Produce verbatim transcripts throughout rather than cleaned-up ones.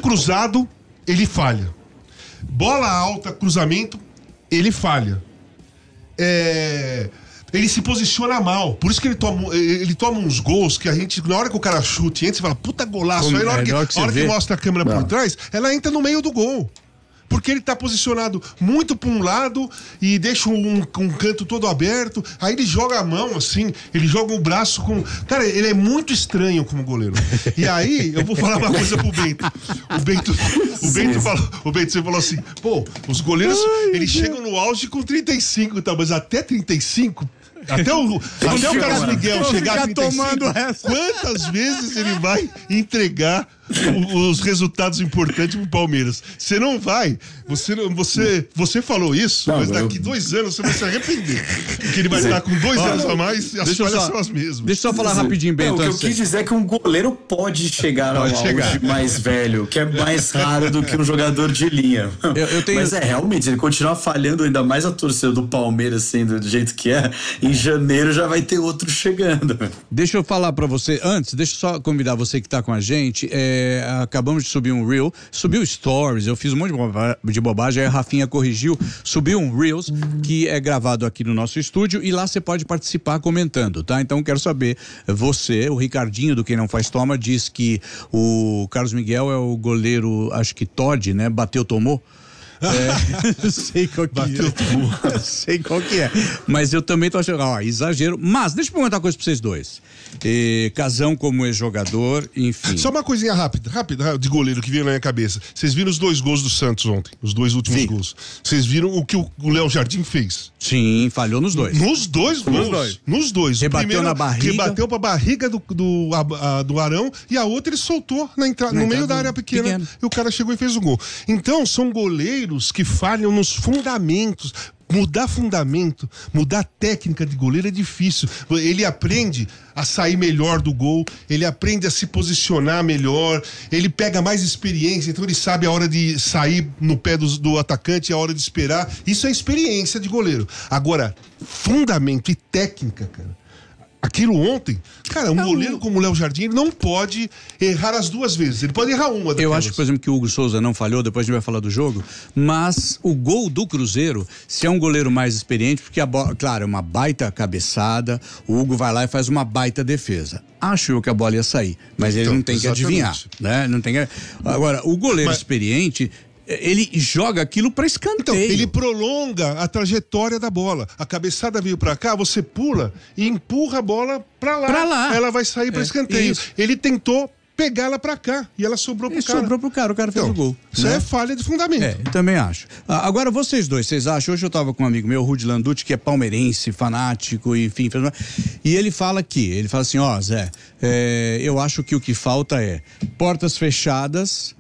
cruzado, ele falha. Bola alta, cruzamento, ele falha. É... Ele se posiciona mal. Por isso que ele toma, ele toma uns gols que a gente, na hora que o cara chuta e entra, você fala, puta golaço. Como, aí na hora, é, que, na hora que, a hora que mostra a câmera Não. por trás, ela entra no meio do gol. Porque ele tá posicionado muito pra um lado e deixa um, um canto todo aberto. Aí ele joga a mão assim, ele joga o braço com... Cara, ele é muito estranho como goleiro. E aí, eu vou falar uma coisa pro Bento. O Bento, o Bento, falou, o Bento você falou assim, pô, os goleiros, Ai, eles chegam no auge com trinta e cinco, tá? Mas até trinta e cinco... Até o, até o Carlos Miguel chegar a trinta e cinco, quantas vezes ele vai entregar o, os resultados importantes pro Palmeiras? Você não vai. Você, você, você falou isso, não, mas daqui eu... dois anos você vai se arrepender. Porque ele vai estar com dois Olha, anos a mais e as falhas são as mesmas. Deixa eu só falar rapidinho, Bento. Não, o que eu quis dizer é que um goleiro pode chegar pode ao chegar. auge mais velho, que é mais raro do que um jogador de linha. Eu, eu tenho... Mas é, realmente, ele continuar falhando ainda mais a torcida do Palmeiras, sendo do jeito que é, em janeiro já vai ter outro chegando. Deixa eu falar pra você, antes, deixa eu só convidar você que tá com a gente, é, acabamos de subir um Reel, subiu Stories, eu fiz um monte de, boba, de bobagem, aí a Rafinha corrigiu, subiu um Reels, que é gravado aqui no nosso estúdio, e lá você pode participar comentando, tá? Então quero saber, você, o Ricardinho do Quem Não Faz Toma, diz que o Carlos Miguel é o goleiro, acho que Todd, né? Bateu, tomou. É, sei qual que Bateu é. Sei qual que é. Mas eu também tô achando, ó, exagero. Mas deixa eu perguntar uma coisa pra vocês dois. E, Casão como ex-jogador, enfim. Só uma coisinha rápida, rápida, de goleiro que veio na minha cabeça. Vocês viram os dois gols do Santos ontem? Os dois últimos Sim. gols. Vocês viram o que o Léo Jardim fez? Sim, falhou nos dois. Nos dois gols. Nos dois. Nos dois. Rebateu primeiro, na barriga. Rebateu pra barriga do, do, a, a, do Arão e a outra ele soltou na entra, na no meio da área pequena, pequena e o cara chegou e fez o gol. Então, são goleiros que falham nos fundamentos. Mudar fundamento, mudar técnica de goleiro é difícil. Ele aprende a sair melhor do gol, ele aprende a se posicionar melhor, ele pega mais experiência, então ele sabe a hora de sair no pé do, do atacante e a hora de esperar. Isso é experiência de goleiro. Agora, fundamento e técnica, cara. Aquilo ontem, cara, um não, goleiro como o Léo Jardim, ele não pode errar as duas vezes. Ele pode errar uma daquelas. Eu acho, por exemplo, que o Hugo Souza não falhou, depois a gente vai falar do jogo, mas o gol do Cruzeiro, se é um goleiro mais experiente, porque a bola, claro, é uma baita cabeçada, o Hugo vai lá e faz uma baita defesa. Acho eu que a bola ia sair, mas então, ele não tem exatamente. que adivinhar, né? Não tem que... Agora, o goleiro mas... experiente... ele joga aquilo para escanteio. Então, ele prolonga a trajetória da bola. A cabeçada veio para cá, você pula e empurra a bola para lá. Pra lá. Ela vai sair para é, escanteio. Isso. Ele tentou pegar ela para cá e ela sobrou pro e cara. sobrou pro cara, o cara fez então, o gol. Isso né? é falha de fundamento. É, eu também acho. Ah, agora, vocês dois, vocês acham? Hoje eu tava com um amigo meu, o Rudy Landucci, que é palmeirense, fanático, enfim. E ele fala aqui, ele fala assim, ó, Zé, é, eu acho que o que falta é portas fechadas,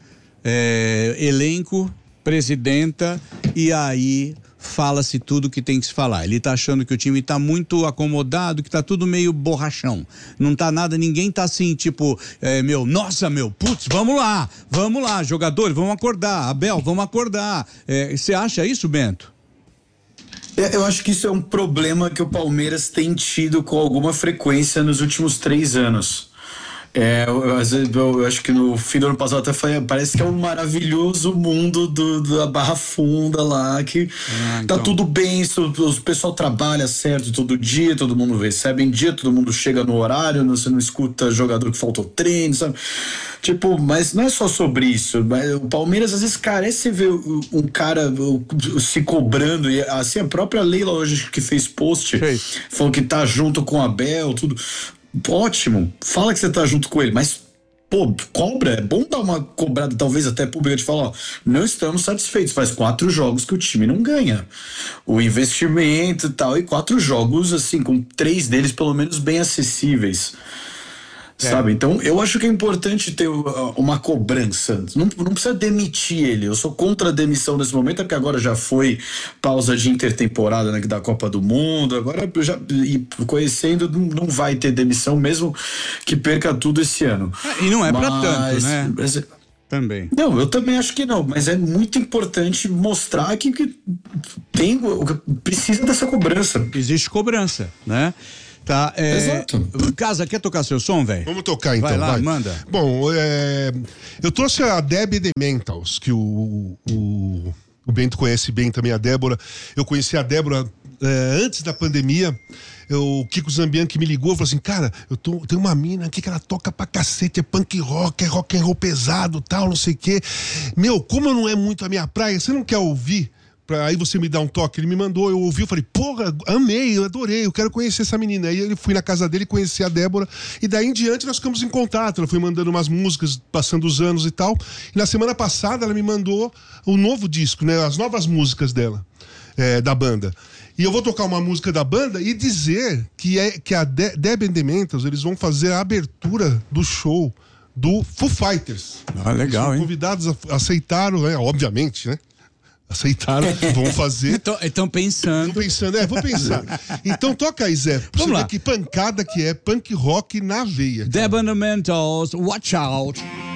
é, elenco, presidenta, e aí fala-se tudo que tem que se falar. Ele tá achando que o time tá muito acomodado, que tá tudo meio borrachão. Não tá nada, ninguém tá assim, tipo, é, meu, nossa, meu, putz, vamos lá, vamos lá, jogadores, vamos acordar, Abel, vamos acordar. Você é, acha isso, Bento? Eu acho que isso é um problema que o Palmeiras tem tido com alguma frequência nos últimos três anos. É, eu, eu, eu acho que no fim do ano passado até foi, parece que é um maravilhoso mundo do, da Barra Funda lá, que ah, então. tá tudo bem, o, o pessoal trabalha certo todo dia, todo mundo recebe em dia, todo mundo chega no horário, você não escuta jogador que faltou treino, sabe? Tipo, mas não é só sobre isso. O Palmeiras às vezes carece ver um cara se cobrando, e assim a própria Leila hoje que fez post, Sim. falou que tá junto com o Abel, tudo. Ótimo, fala que você tá junto com ele, mas pô, cobra, é bom dar uma cobrada, talvez até pública, de falar, ó, não estamos satisfeitos, faz quatro jogos que o time não ganha, o investimento e tal, e quatro jogos assim, com três deles pelo menos bem acessíveis. É. Sabe? Então, eu acho que é importante ter uma cobrança. Não, não precisa demitir ele. Eu sou contra a demissão nesse momento, porque agora já foi pausa de intertemporada, né, da Copa do Mundo. Agora, já, e conhecendo, não vai ter demissão, mesmo que perca tudo esse ano. É, e não é mas, pra tanto, né? Mas, também. Não, eu também acho que não, mas é muito importante mostrar que, que tem, precisa dessa cobrança. Existe cobrança, né? Tá, é... Exato. Casa, quer tocar seu som, velho? Vamos tocar então, Vai lá, vai. manda. Bom, é, eu trouxe a Debbie The Mentals, que o, o, o Bento conhece bem também a Débora. Eu conheci a Débora é, antes da pandemia. Eu, o Kiko Zambianchi me ligou e falou assim, cara, eu tô, tem uma mina aqui que ela toca pra cacete, é punk rock, é rock and roll pesado, tal, não sei o quê. Meu, como não é muito a minha praia, você não quer ouvir? Pra, aí você me dá um toque. Ele me mandou, eu ouvi, eu falei, porra, amei, eu adorei, eu quero conhecer essa menina. Aí eu fui na casa dele, conheci a Débora, e daí em diante nós ficamos em contato. Ela foi mandando umas músicas, passando os anos e tal. E na semana passada ela me mandou o novo disco, né, as novas músicas dela, é, da banda. E eu vou tocar uma música da banda e dizer que, é, que a De- Debbie and the Mentals, eles vão fazer a abertura do show do Foo Fighters. Ah, legal, Eles hein? convidados, a- aceitaram, né, obviamente, né? Aceitaram, vão fazer. Estão pensando. Tô pensando, é, vou pensar. Então toca aí, Zé. Pra Vamos você lá. ver que pancada que é punk rock na veia. Debbie and the Mentals, watch out.